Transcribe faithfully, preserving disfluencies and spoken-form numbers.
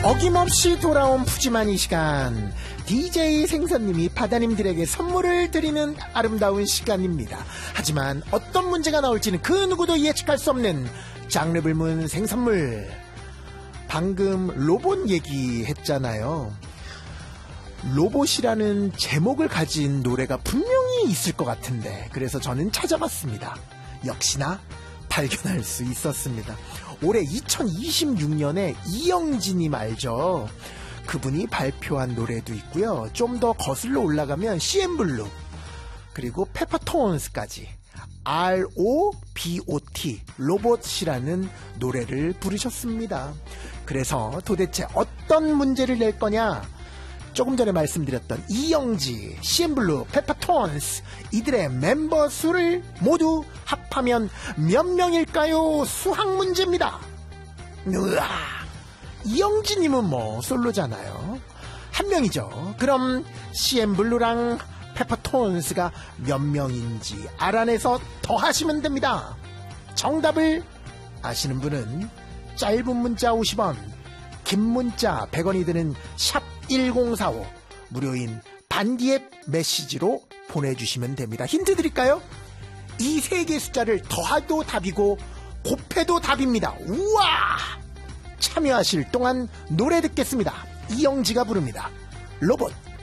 어김없이 돌아온 푸짐한 이 시간, 디제이 생선님이 바다님들에게 선물을 드리는 아름다운 시간입니다. 하지만 어떤 문제가 나올지는 그 누구도 예측할 수 없는 장르 불문 생선물. 방금 로봇 얘기했잖아요. 로봇이라는 제목을 가진 노래가 분명히 있을 것 같은데, 그래서 저는 찾아봤습니다. 역시나 발견할 수 있었습니다. 올해 이천이십육 년에 이영지님 알죠? 그분이 발표한 노래도 있고요. 좀 더 거슬러 올라가면 씨엠블루, 그리고 페퍼톤스까지 알 오 비 오 티, 로봇이라는 노래를 부르셨습니다. 그래서 도대체 어떤 문제를 낼 거냐? 조금 전에 말씀드렸던 이영지, 씨엠블루, 페퍼톤스, 이들의 멤버 수를 모두 합하면 몇 명일까요? 수학 문제입니다. 으아, 이영지님은 뭐 솔로잖아요. 한 명이죠. 그럼 씨엠블루랑 페퍼톤스가 몇 명인지 알아내서 더하시면 됩니다. 정답을 아시는 분은 짧은 문자 오십 원, 긴 문자 백 원이 드는 샵 일공사오, 무료인 반디앱 메시지로 보내주시면 됩니다. 힌트 드릴까요? 이 세 개의 숫자를 더해도 답이고 곱해도 답입니다. 우와! 참여하실 동안 노래 듣겠습니다. 이영지가 부릅니다. 로봇.